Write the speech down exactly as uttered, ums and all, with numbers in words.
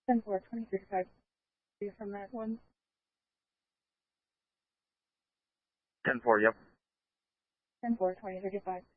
ten four, twenty thirty-five from that one. ten four, yep. ten four, twenty thirty-five.